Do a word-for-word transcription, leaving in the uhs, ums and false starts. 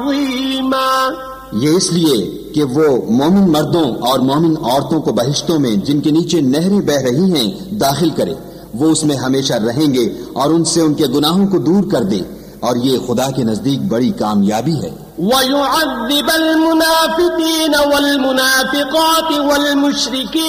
ये इसलिए कि वो मोमिन मर्दों और मोमिन औरतों को बहिश्तों में जिनके नीचे नहरें बह रही हैं दाखिल करे, वो उसमें हमेशा रहेंगे और उनसे उनके गुनाहों को दूर कर दे, और ये खुदा के नजदीक बड़ी कामयाबी है। वयुअज़्ज़िबल मुनाफ़िक़ीन वल मुनाफ़िक़ात वल मुश्रिकीन